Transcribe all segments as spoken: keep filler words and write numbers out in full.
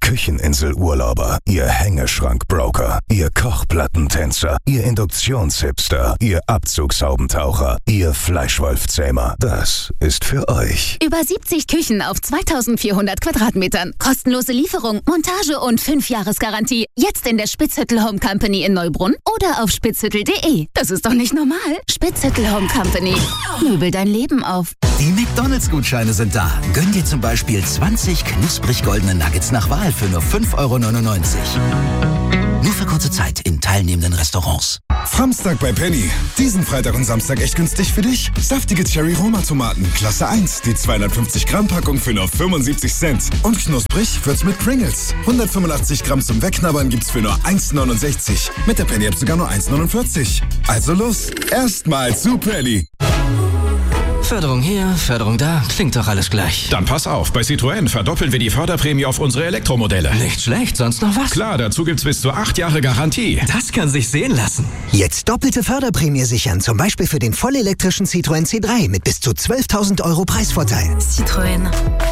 Kücheninsel-Urlauber, ihr Hängeschrank-Broker, ihr Kochplattentänzer, ihr Induktionshipster, ihr Abzugshaubentaucher, ihr Fleischwolfzähmer. Das ist für euch. Über siebzig Küchen auf zweitausendvierhundert Quadratmetern. Kostenlose Lieferung, Montage und fünf Jahres Garantie. Jetzt in der Spitzhüttel Home Company in Neubrunn oder auf spitzhüttel punkt de. Das ist doch nicht normal. Spitzhüttel Home Company. Möbel dein Leben auf. Die McDonalds-Gutscheine sind da. Gönn dir zum Beispiel zwanzig knusprig goldene Nuggets nach Wahl für nur fünf Euro neunundneunzig. Nur für kurze Zeit in teilnehmenden Restaurants. Samstag bei Penny. Diesen Freitag und Samstag echt günstig für dich. Saftige Cherry-Roma-Tomaten, Klasse eins. Die zweihundertfünfzig Gramm Packung für nur fünfundsiebzig Cent. Und knusprig wird's mit Pringles. hundertfünfundachtzig Gramm zum Wegknabbern gibt's für nur eins neunundsechzig. Mit der Penny-App sogar nur eins neunundvierzig. Also los, erstmal zu Penny. Förderung hier, Förderung da, klingt doch alles gleich. Dann pass auf, bei Citroën verdoppeln wir die Förderprämie auf unsere Elektromodelle. Nicht schlecht, sonst noch was? Klar, dazu gibt's bis zu acht Jahre Garantie. Das kann sich sehen lassen. Jetzt doppelte Förderprämie sichern, zum Beispiel für den vollelektrischen Citroën C drei mit bis zu zwölftausend Euro Preisvorteil. Citroën.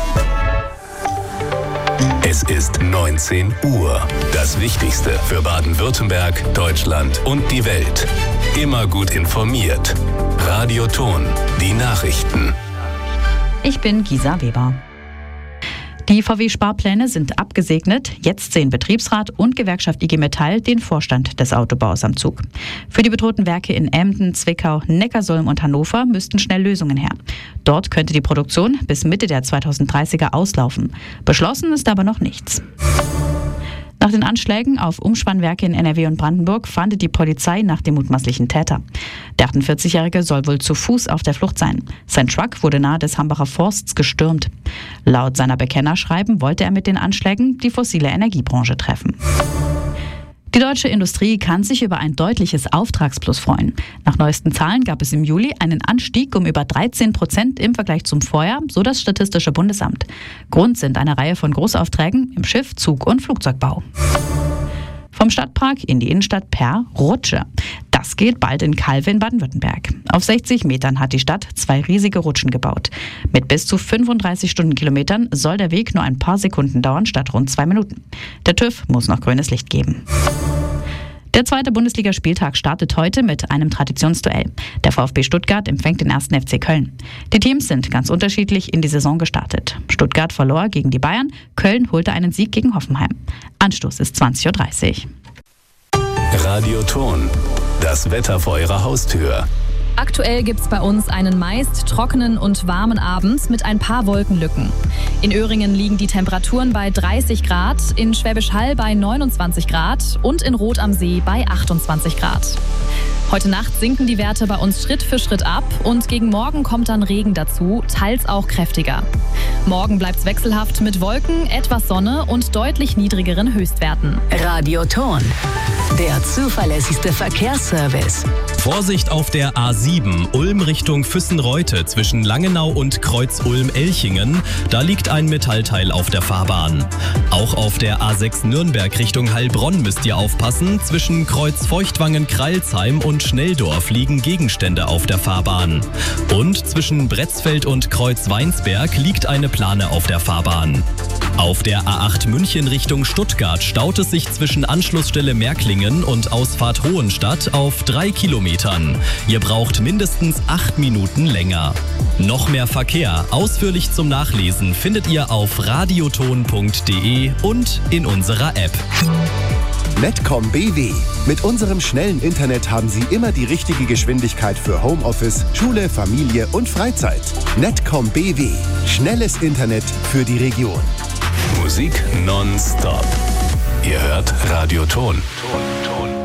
Es ist neunzehn Uhr. Das Wichtigste für Baden-Württemberg, Deutschland und die Welt. Immer gut informiert. Radioton, die Nachrichten. Ich bin Gisa Weber. Die V W-Sparpläne sind abgesegnet. Jetzt sehen Betriebsrat und Gewerkschaft I G Metall den Vorstand des Autobaus am Zug. Für die bedrohten Werke in Emden, Zwickau, Neckarsulm und Hannover müssten schnell Lösungen her. Dort könnte die Produktion bis Mitte der zweitausenddreißiger auslaufen. Beschlossen ist aber noch nichts. Nach den Anschlägen auf Umspannwerke in N R W und Brandenburg fahndet die Polizei nach dem mutmaßlichen Täter. Der achtundvierzigjährige soll wohl zu Fuß auf der Flucht sein. Sein Truck wurde nahe des Hambacher Forsts gestürmt. Laut seiner Bekennerschreiben wollte er mit den Anschlägen die fossile Energiebranche treffen. Die deutsche Industrie kann sich über ein deutliches Auftragsplus freuen. Nach neuesten Zahlen gab es im Juli einen Anstieg um über dreizehn Prozent im Vergleich zum Vorjahr, so das Statistische Bundesamt. Grund sind eine Reihe von Großaufträgen im Schiff-, Zug- und Flugzeugbau. Vom Stadtpark in die Innenstadt per Rutsche. Das geht bald in Calw in Baden-Württemberg. Auf sechzig Metern hat die Stadt zwei riesige Rutschen gebaut. Mit bis zu fünfunddreißig Stundenkilometern soll der Weg nur ein paar Sekunden dauern statt rund zwei Minuten. Der TÜV muss noch grünes Licht geben. Der zweite Bundesligaspieltag startet heute mit einem Traditionsduell. Der VfB Stuttgart empfängt den ersten F C Köln. Die Teams sind ganz unterschiedlich in die Saison gestartet. Stuttgart verlor gegen die Bayern, Köln holte einen Sieg gegen Hoffenheim. Anstoß ist zwanzig Uhr dreißig. Radioton, das Wetter vor Ihrer Haustür. Aktuell gibt's bei uns einen meist trockenen und warmen Abend mit ein paar Wolkenlücken. In Öhringen liegen die Temperaturen bei dreißig Grad, in Schwäbisch Hall bei neunundzwanzig Grad und in Rot am See bei achtundzwanzig Grad. Heute Nacht sinken die Werte bei uns Schritt für Schritt ab und gegen morgen kommt dann Regen dazu, teils auch kräftiger. Morgen bleibt's wechselhaft mit Wolken, etwas Sonne und deutlich niedrigeren Höchstwerten. Radioton, der zuverlässigste Verkehrsservice. Vorsicht auf der A sieben, Ulm Richtung Füssenreute zwischen Langenau und Kreuz-Ulm-Elchingen. Da liegt ein Metallteil auf der Fahrbahn. Auch auf der A sechs Nürnberg Richtung Heilbronn müsst ihr aufpassen. Zwischen Kreuz-Feuchtwangen-Kralsheim und Schnelldorf liegen Gegenstände auf der Fahrbahn. Und zwischen Bretzfeld und Kreuz-Weinsberg liegt eine Plane auf der Fahrbahn. Auf der A acht München Richtung Stuttgart staut es sich zwischen Anschlussstelle Märklingen und Ausfahrt Hohenstadt auf drei Kilometern. Ihr braucht mindestens acht Minuten länger. Noch mehr Verkehr, ausführlich zum Nachlesen, findet ihr auf radioton punkt de und in unserer App. Netcom B W. Mit unserem schnellen Internet haben Sie immer die richtige Geschwindigkeit für Homeoffice, Schule, Familie und Freizeit. Netcom B W. Schnelles Internet für die Region. Musik nonstop. Ihr hört Radioton. Ton, Ton.